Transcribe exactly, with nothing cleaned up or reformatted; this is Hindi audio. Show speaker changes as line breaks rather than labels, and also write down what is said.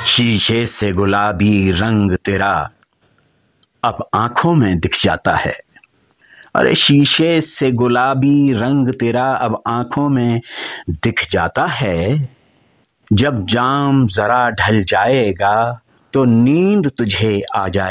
शीशे से गुलाबी रंग तेरा अब आंखों में दिख जाता है। अरे शीशे से गुलाबी रंग तेरा अब आंखों में दिख जाता है। जब जाम जरा ढल जाएगा तो नींद तुझे आ जाए